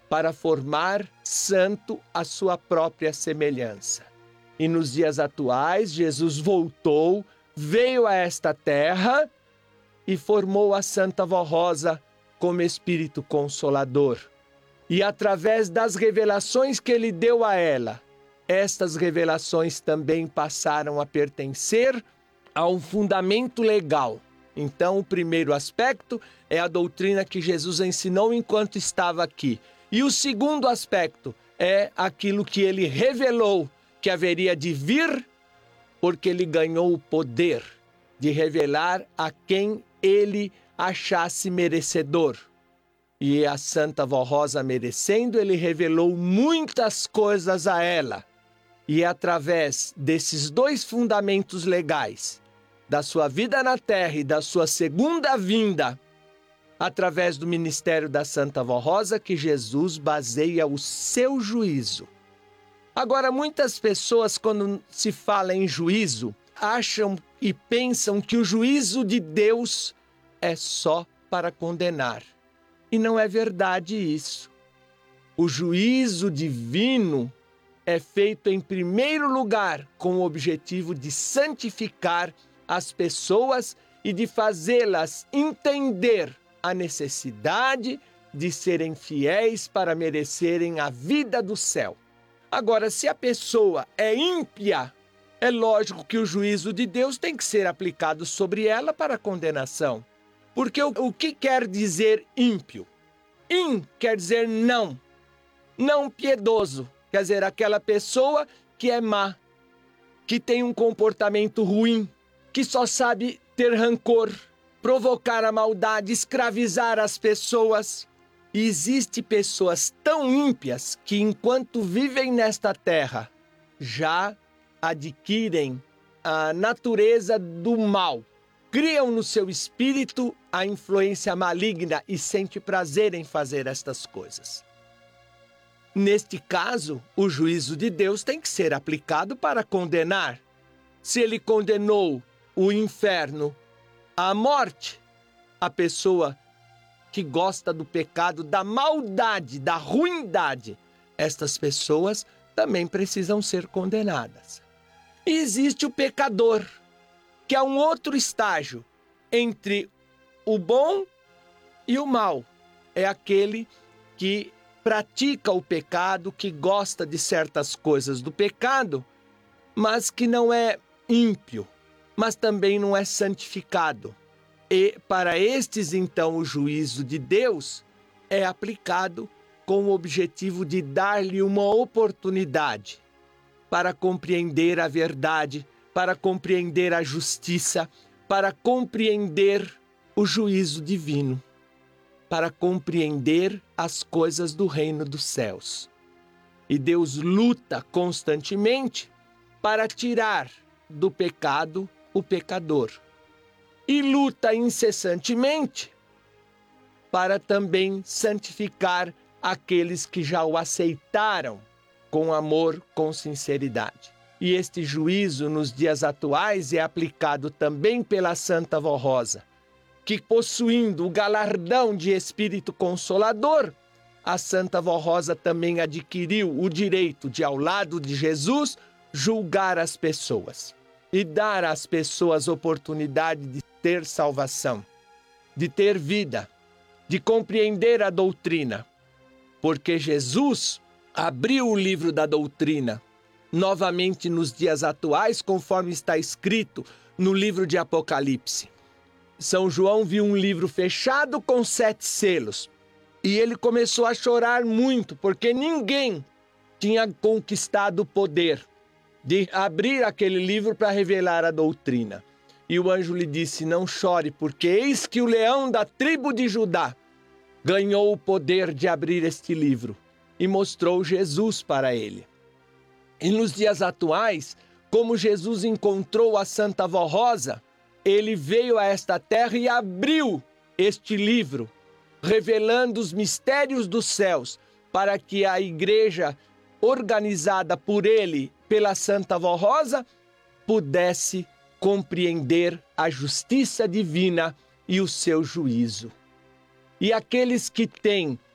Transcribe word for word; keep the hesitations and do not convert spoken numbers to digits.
para formar santo à sua própria semelhança. E nos dias atuais, Jesus voltou, veio a esta terra e formou a Santa Vó Rosa como Espírito Consolador. E através das revelações que ele deu a ela, estas revelações também passaram a pertencer a um fundamento legal. Então, o primeiro aspecto é a doutrina que Jesus ensinou enquanto estava aqui. E o segundo aspecto é aquilo que ele revelou que haveria de vir, porque ele ganhou o poder de revelar a quem ele achasse merecedor. E a Santa Vó Rosa, merecendo, ele revelou muitas coisas a ela. E é através desses dois fundamentos legais, da sua vida na terra e da sua segunda vinda, através do ministério da Santa Vó Rosa, que Jesus baseia o seu juízo. Agora, muitas pessoas, quando se fala em juízo, acham e pensam que o juízo de Deus é só para condenar. E não é verdade isso. O juízo divino é feito em primeiro lugar com o objetivo de santificar as pessoas e de fazê-las entender a necessidade de serem fiéis para merecerem a vida do céu. Agora, se a pessoa é ímpia, é lógico que o juízo de Deus tem que ser aplicado sobre ela para condenação. Porque o, o que quer dizer ímpio? Im quer dizer não, não piedoso. Quer dizer, aquela pessoa que é má, que tem um comportamento ruim, que só sabe ter rancor, provocar a maldade, escravizar as pessoas. E existem pessoas tão ímpias que, enquanto vivem nesta terra, já adquirem a natureza do mal. Criam no seu espírito a influência maligna e sente prazer em fazer estas coisas. Neste caso, o juízo de Deus tem que ser aplicado para condenar. Se ele condenou o inferno à morte, a pessoa que gosta do pecado, da maldade, da ruindade, estas pessoas também precisam ser condenadas. E existe o pecador, que é um outro estágio entre o bom e o mal. É aquele que pratica o pecado, que gosta de certas coisas do pecado, mas que não é ímpio, mas também não é santificado. E para estes, então, o juízo de Deus é aplicado com o objetivo de dar-lhe uma oportunidade para compreender a verdade, para compreender a justiça, para compreender o juízo divino, para compreender as coisas do reino dos céus. E Deus luta constantemente para tirar do pecado o pecador. E luta incessantemente para também santificar aqueles que já o aceitaram com amor, com sinceridade. E este juízo nos dias atuais é aplicado também pela Santa Vó Rosa, que, possuindo o galardão de Espírito Consolador, a Santa Vó Rosa também adquiriu o direito de, ao lado de Jesus, julgar as pessoas e dar às pessoas oportunidade de ter salvação, de ter vida, de compreender a doutrina, porque Jesus abriu o livro da doutrina novamente nos dias atuais, conforme está escrito no livro de Apocalipse. São João viu um livro fechado com sete selos e ele começou a chorar muito, porque ninguém tinha conquistado o poder de abrir aquele livro para revelar a doutrina. E o anjo lhe disse: não chore, porque eis que o leão da tribo de Judá ganhou o poder de abrir este livro, e mostrou Jesus para ele. E nos dias atuais, como Jesus encontrou a Santa Vó Rosa, ele veio a esta terra e abriu este livro, revelando os mistérios dos céus, para que a igreja, organizada por ele, pela Santa Vó Rosa, pudesse compreender a justiça divina e o seu juízo. E aqueles que têm